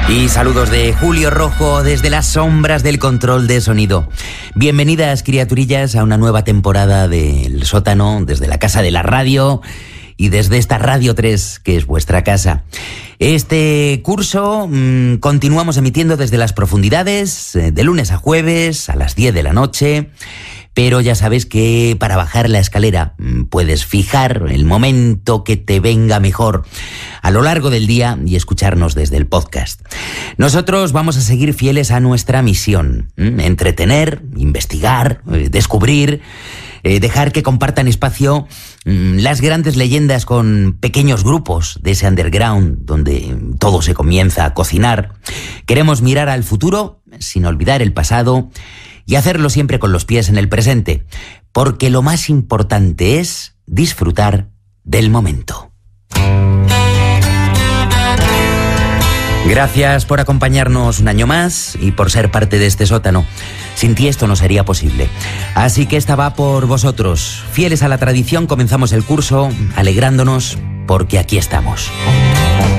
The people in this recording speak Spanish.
Y saludos de Julio Rojo desde las sombras del control de sonido. Bienvenidas, criaturillas, a una nueva temporada del Sótano, desde la Casa de la Radio y desde esta Radio 3, que es vuestra casa. Este curso continuamos emitiendo desde las profundidades, de lunes a jueves, a las 10 de la noche. Pero ya sabes que para bajar la escalera puedes fijar el momento que te venga mejor a lo largo del día y escucharnos desde el podcast. Nosotros vamos a seguir fieles a nuestra misión: entretener, investigar, descubrir, dejar que compartan espacio las grandes leyendas con pequeños grupos de ese underground donde todo se comienza a cocinar. Queremos mirar al futuro sin olvidar el pasado y hacerlo siempre con los pies en el presente, porque lo más importante es disfrutar del momento. Gracias por acompañarnos un año más y por ser parte de este sótano. Sin ti esto no sería posible. Así que esta va por vosotros. Fieles a la tradición, comenzamos el curso alegrándonos porque aquí estamos.